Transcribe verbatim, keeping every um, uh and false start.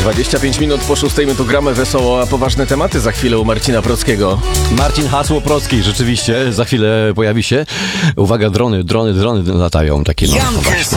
dwadzieścia pięć minut po szóstej my tu gramy wesoło, a poważne tematy za chwilę u Marcina Prockiego. Marcin Hasło Procki, rzeczywiście, za chwilę pojawi się. Uwaga, drony, drony, drony latają. Takie no,